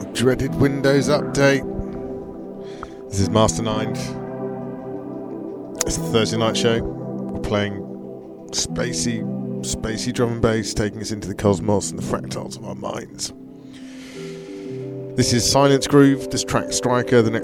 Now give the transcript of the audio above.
dreaded Windows update. This is Mastermind. It's the Thursday night show. We're playing spacey drum and bass, taking us into the cosmos and the fractals of our minds. This is Silence Groove, this track Striker. The next